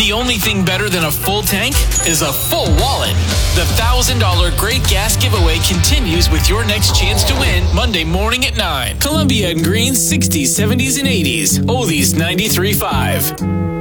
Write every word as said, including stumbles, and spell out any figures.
The only thing better than a full tank is a full wallet. The one thousand dollars Great Gas Giveaway continues with your next chance to win Monday morning at nine. Columbia and Green sixties, seventies, and eighties. Oldies ninety-three point five.